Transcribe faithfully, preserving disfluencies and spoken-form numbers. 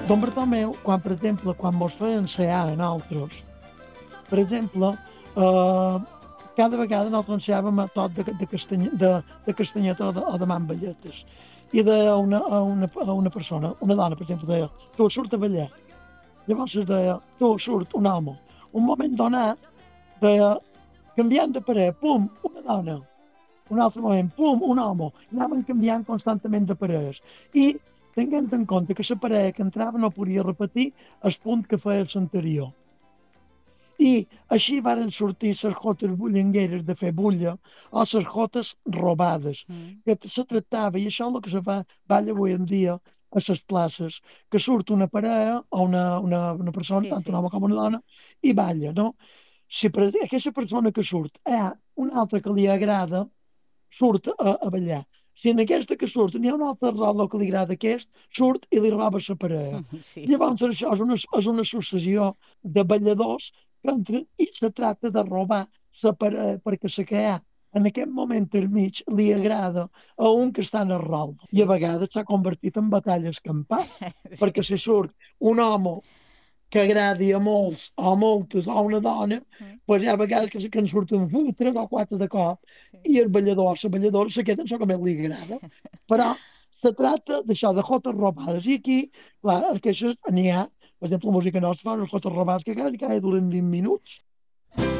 Don Bartomeu, quan, per exemple, quan mos feien ensenyar a nosaltres, per exemple, eh, cada vegada nosaltres ensenyàvem a tot de, de, castany, de, de castanyeta o de, o de mamballetes. I deia a una, a, una, a una persona, una dona, per exemple, deia, tu surt a ballar. Llavors es deia, tu surt un home. Un moment donat, deia, canviant de parer, pum, una dona. Un altre moment, pum, un home. Anaven canviant constantment de parelles. I tenint en compte que la parella que entrava no podia repetir el punt que feia l'anterior. I així varen sortir les jotes bullangueres de fer bulla o les jotes robades, Mm. que se tractava, i això és el que se fa balla avui en dia a les places, que surt una parella o una, una, una persona, Sí, tant sí. un home com una dona, i balla, no? Si per aquesta persona que surt hi ha una altra que li agrada, surt a, a ballar. Si en aquesta que surt n'hi ha una altra roba que li agrada aquest, surt i li roba la parella. Sí. Llavors això és una, és una successió de balladors que entren i se tracta de robar la parella perquè la que hi ha en aquest moment al mig li agrada a un que està en el rol. I a Sí. vegades s'ha convertit en batalles campals, Sí. perquè si surt un home que agradi a molts o a moltes o a una dona, Mm. pues hi ha vegades que, que en surten uh, tres o quatre de cop Sí. i el ballador, la balladora, se queda en això que més li agrada. Però se tracta d'això, de jotes robades. I aquí, clar, aquestes n'hi ha, per exemple, la música nostra fa unes jotes robades que quasi, quasi duren vint minuts.